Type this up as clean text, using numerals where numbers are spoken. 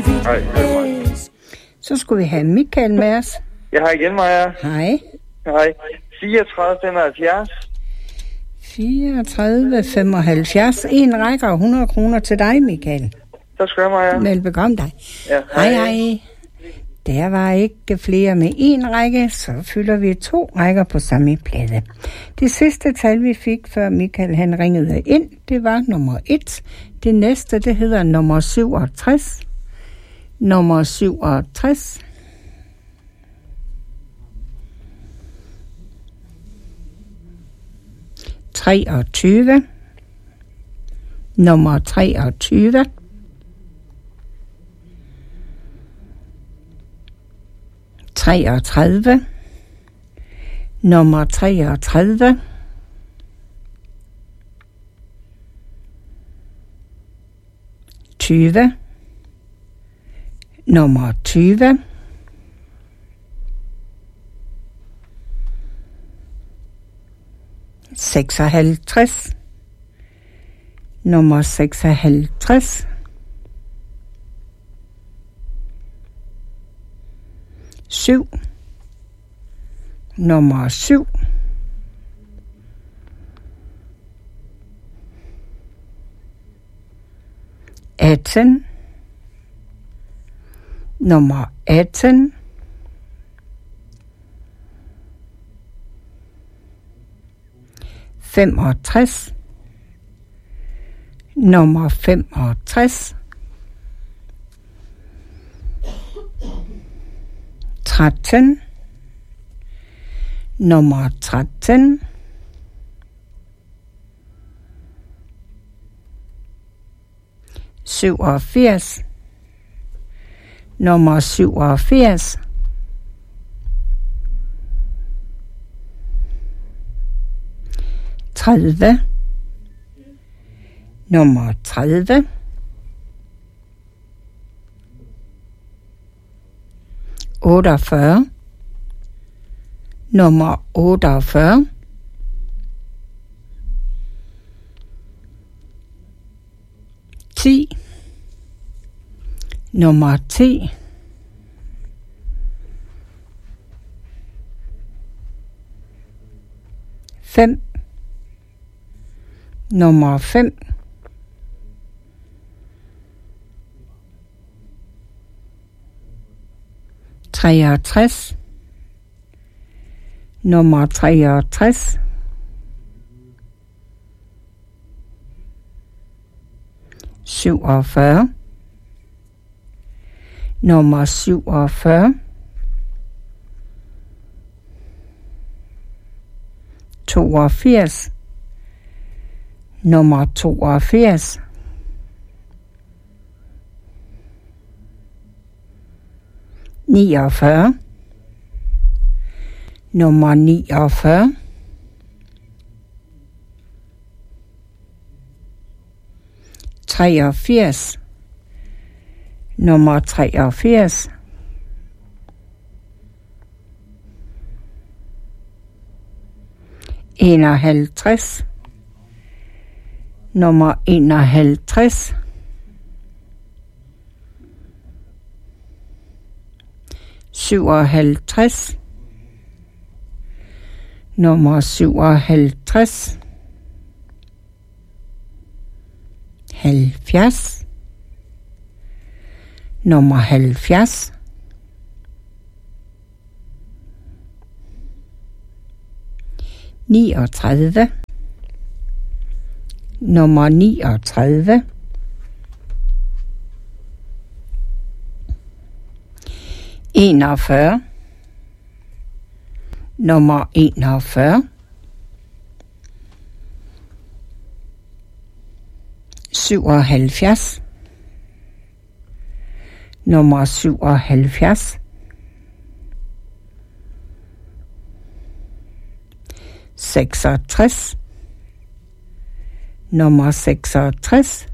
Så skulle vi have Michael med os. Jeg har igen, Maja. Hej. Hej. 34,75. 34,75. En rækker 100 kroner til dig, Michael. Så skal jeg, Maja. Velbekomme dig. Ja, hej. Der var ikke flere med en række, så fylder vi 2 rækker på samme plade. Det sidste tal, vi fik, før Michael han ringede ind, det var nummer 1. Det næste, det hedder nummer 67. Nummer 67. Nummer 23. Nummer 33. Nummer 20. Nummer 56. Nummer 7. Nummer 18. Nummer 65. 13. Nummer 13. 87. Nummer 87. 30. Nummer 30. 48. Nummer 48. 10. Nummer 10. 5. Nummer 5. 63. Nummer 63. 47. Nummer 47. 82. Nummer 82. 49. Nummer 49. 83. Nummer 83. 51. Nummer 51. 57. Nummer 57. 70. Nummer 70. 39. Nummer 39. 41. Nummer 41. 77. Nummer 77. 66. Nummer 66.